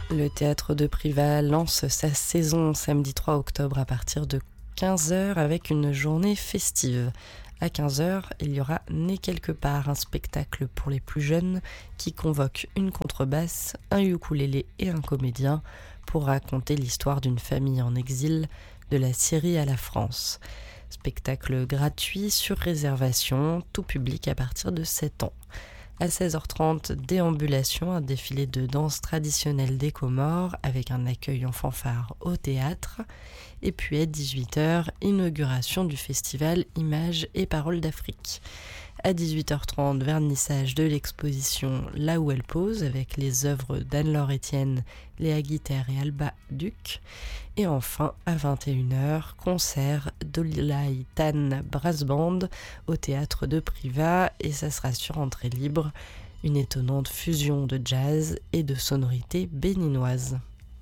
Le théâtre de Privas lance sa saison samedi 3 octobre à partir de 15 heures avec une journée festive. À 15 heures, il y aura Né quelque part, un spectacle pour les plus jeunes qui convoque une contrebasse, un ukulélé et un comédien pour raconter l'histoire d'une famille en exil de la Syrie à la France. Spectacle gratuit sur réservation, tout public à partir de 7 ans. À 16h30, déambulation, un défilé de danse traditionnelle des Comores avec un accueil en fanfare au théâtre. Et puis à 18h, inauguration du festival Images et Paroles d'Afrique. À 18h30, vernissage de l'exposition Là où elle pose avec les œuvres d'Anne-Laure Etienne, Léa Guiter et Alba Duc. Et enfin, à 21h, concert d'Olai Tan Brass Band au théâtre de Privas et ça sera sur entrée libre, une étonnante fusion de jazz et de sonorités béninoises.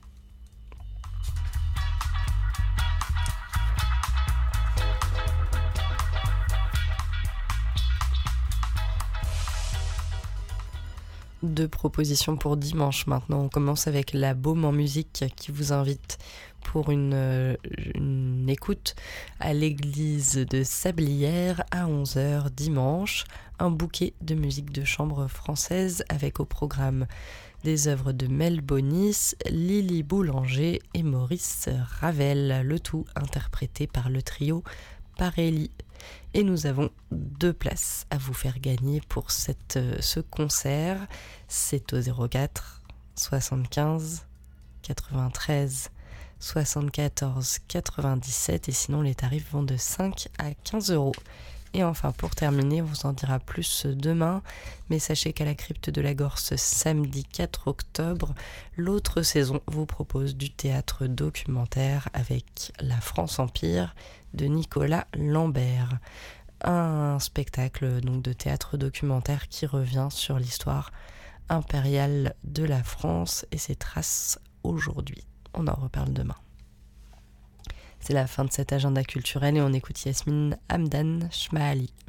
Deux propositions pour dimanche maintenant. On commence avec la Baume en musique qui vous invite pour une écoute à l'église de Sablières à 11h dimanche. Un bouquet de musique de chambre française avec au programme des œuvres de Mel Bonis, Lily Boulanger et Maurice Ravel, le tout interprété par le trio Parelli. Et nous avons 2 places à vous faire gagner pour ce concert. C'est au 04 75 93 74 97 et sinon les tarifs vont de 5 à 15 euros. Et enfin pour terminer, on vous en dira plus demain, mais sachez qu'à la crypte de la Gorse samedi 4 octobre, l'autre saison vous propose du théâtre documentaire avec La France Empire de Nicolas Lambert. Un spectacle donc de théâtre documentaire qui revient sur l'histoire impériale de la France et ses traces aujourd'hui. On en reparle demain. C'est la fin de cet agenda culturel et on écoute Yasmine Hamdan Chmaali.